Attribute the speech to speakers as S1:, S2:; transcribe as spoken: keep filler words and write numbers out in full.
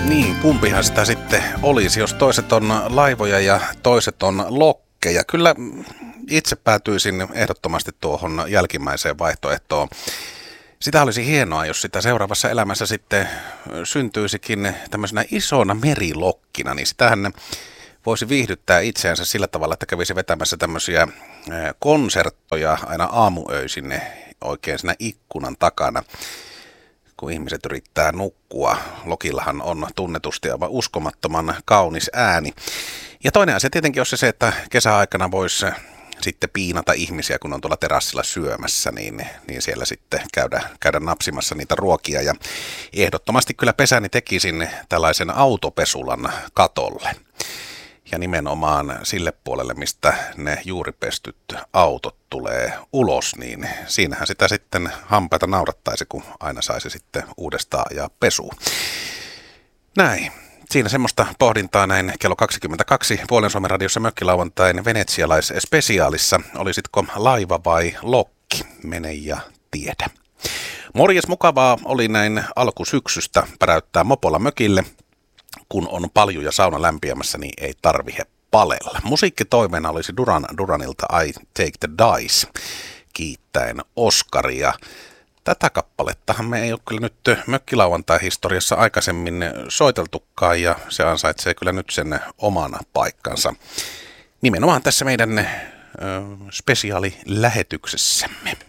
S1: Niin, kumpihan sitä sitten olisi, jos toiset on laivoja ja toiset on lokkeja. Kyllä itse päätyisin ehdottomasti tuohon jälkimmäiseen vaihtoehtoon. Sitä olisi hienoa, jos sitä seuraavassa elämässä sitten syntyisikin tämmöisenä isona merilokkina, niin sitähän voisi viihdyttää itseänsä sillä tavalla, että kävisi vetämässä tämmöisiä konserttoja aina aamuöisin oikein siinä ikkunan takana, kun ihmiset yrittää nukkua. Lokillahan on tunnetusti aivan uskomattoman kaunis ääni. Ja toinen asia tietenkin on se, että kesäaikana voisi sitten piinata ihmisiä, kun on tuolla terassilla syömässä, niin, niin siellä sitten käydä, käydä napsimassa niitä ruokia. Ja ehdottomasti kyllä pesäni tekisin tällaisen autopesulan katolle. Ja nimenomaan sille puolelle, mistä ne juuri pestyt autot tulee ulos, niin siinähän sitä sitten hampaita naurattaisi, kun aina saisi sitten uudestaan ajaa pesuun. Näin. Siinä semmoista pohdintaa näin kello kaksikymmentäkaksi Puolen Suomen radiossa mökkilauantain venetsialais-spesiaalissa. Olisitko laiva vai lokki? Mene ja tiedä. Morjes, mukavaa oli näin alkusyksystä päräyttää mopolla mökille. Kun on paljuja sauna lämpiämässä, niin ei tarvihe palella. Musiikkitoiveena olisi Duran Duranilta I Take the Dice, kiittäen Oskaria. Tätä kappalettahan me ei ole kyllä nyt mökkilauantai-historiassa aikaisemmin soiteltukaan, ja se ansaitsee kyllä nyt sen oman paikkansa. Nimenomaan tässä meidän ö, spesiaalilähetyksessämme.